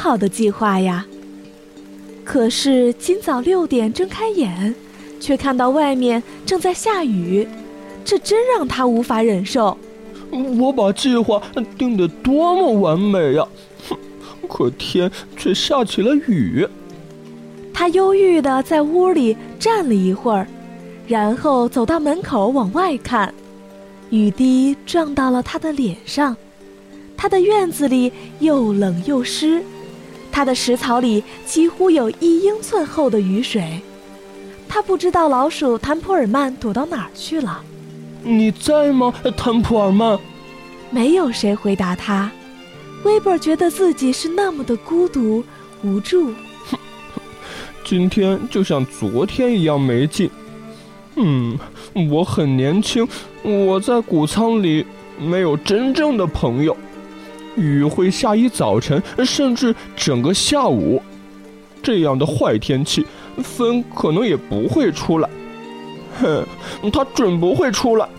好的计划呀。可是今早6点睁开眼，却看到外面正在下雨，这真让他无法忍受。 我把计划定得多么完美呀，可天却下起了雨。 他忧郁地在屋里站了一会儿，然后走到门口往外看，雨滴撞到了他的脸上。他的院子里又冷又湿，他的食槽里几乎有1英寸厚的雨水。他不知道老鼠坦普尔曼躲到哪儿去了。 你在吗，坦普尔曼？ 没有谁回答他。威伯觉得自己是那么的孤独无助。 今天就像昨天一样没劲。我很年轻，我在谷仓里没有真正的朋友。雨会下一早晨，甚至整个下午。这样的坏天气，风可能也不会出来。它准不会出来。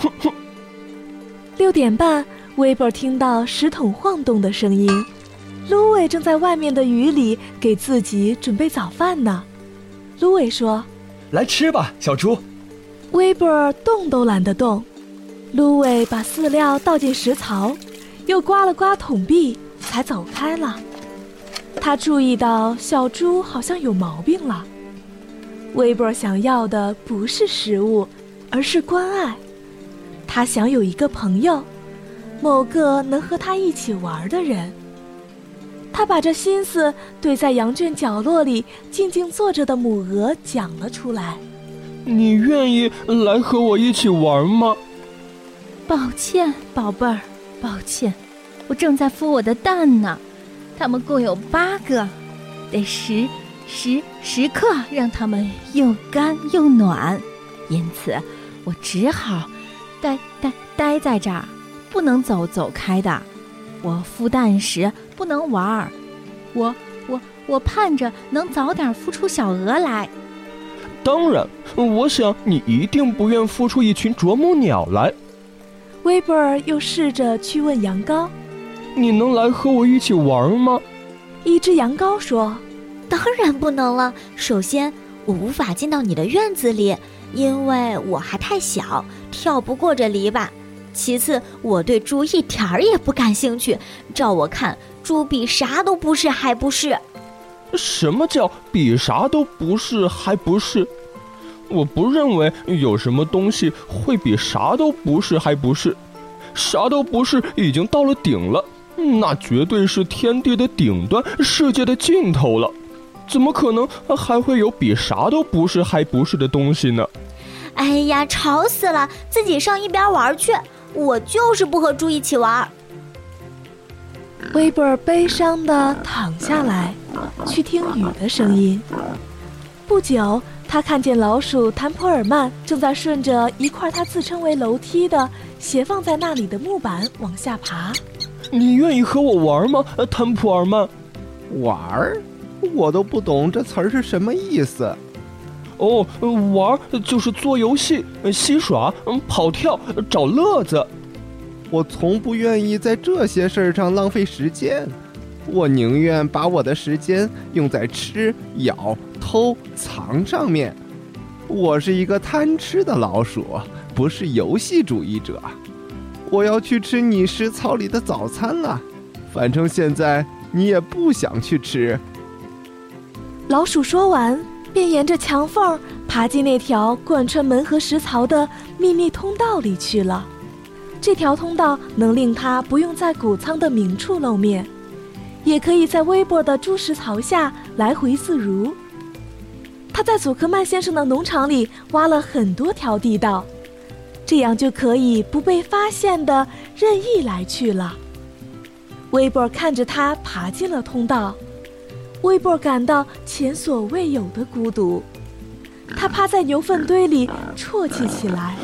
6点半，威伯听到石桶晃动的声音。芦苇正在外面的雨里给自己准备早饭呢。芦苇说：“ 来吃吧，小猪。” 威伯动都懒得动。芦苇把饲料倒进食槽，又刮了刮桶壁，才走开了。他注意到小猪好像有毛病了。威伯想要的不是食物，而是关爱。他想有一个朋友，某个能和他一起玩的人。他把这心思对在羊圈角落里静静坐着的母鹅讲了出来。 你愿意来和我一起玩吗？ 抱歉，宝贝儿，抱歉，我正在孵我的蛋呢。它们共有8个，得时刻让它们又干又暖，因此我只好待在这儿，不能走开的。我孵蛋时不能玩，我盼着能早点孵出小鹅来。 当然，我想你一定不愿孵出一群啄木鸟来。 威伯尔又试着去问羊羔：“ 你能来和我一起玩吗？” 一只羊羔说：“ 当然不能了。首先，我无法进到你的院子里，因为我还太小，跳不过这篱笆。其次，我对猪一点儿也不感兴趣。照我看，猪比啥都不是，还不是。” 什么叫比啥都不是还不是？我不认为有什么东西会比啥都不是还不是。啥都不是已经到了顶了，那绝对是天地的顶端，世界的尽头了。怎么可能还会有比啥都不是还不是的东西呢？ 哎呀，吵死了，自己上一边玩去，我就是不和猪一起玩。 威伯尔悲伤地躺下来，去听雨的声音。不久，他看见老鼠坦普尔曼正在顺着一块他自称为楼梯的斜放在那里的木板往下爬。 你愿意和我玩吗，坦普尔曼？ 玩？我都不懂这词儿是什么意思。 哦，玩就是做游戏、戏耍、跑跳、找乐子。 我从不愿意在这些事儿上浪费时间，我宁愿把我的时间用在吃、咬、偷、藏上面。我是一个贪吃的老鼠，不是游戏主义者。我要去吃你食槽里的早餐了，反正现在你也不想去吃。 老鼠说完，便沿着墙缝爬进那条贯穿门和食槽的秘密通道里去了。这条通道能令他不用在谷仓的明处露面，也可以在威伯的猪食槽下来回自如。他在祖克曼先生的农场里挖了很多条地道，这样就可以不被发现的任意来去了。威伯看着他爬进了通道，威伯感到前所未有的孤独。他趴在牛粪堆里啜泣起来。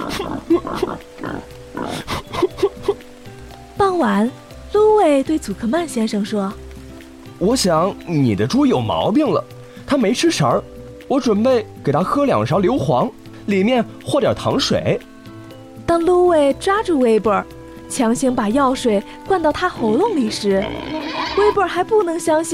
傍晚，芦苇对祖克曼先生说：“ 我想你的猪有毛病了，它没吃食儿。我准备给它喝2勺硫磺，里面和点糖水。” 当芦苇抓住威伯，强行把药水灌到他喉咙里时，威伯还不能相信